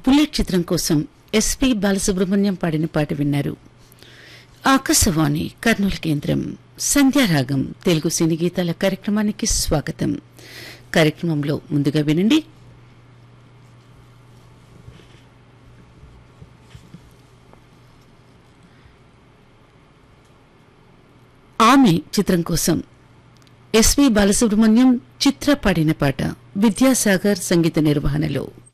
Bullet చిత్రం కోసం SP Balasubrahmanyam పాడిన పాట విన్నారు. ఆకాశవాణి కర్నూలు కేంద్రం సంధ్యారాగం తెలుగు సినీ గీతాల కార్యక్రమానికి స్వాగతం. కార్యక్రమంలో ముందుగా వినండి ఆమె చిత్రం కోసం ఎస్పి బాలసుబ్రహ్మణ్యం చిత్ర పాడిన పాట విద్యాసాగర్ సంగీత నిర్వహణలో.